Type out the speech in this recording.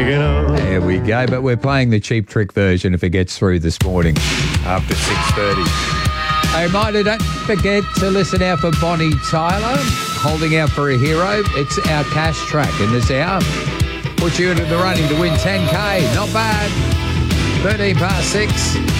There we go, but we're playing the Cheap Trick version if it gets through this morning after 6:30. A reminder, don't forget to listen out for Bonnie Tyler, Holding Out for a Hero. It's our cash track in this hour. Put you into the running to win 10K. Not bad. 13 past 6.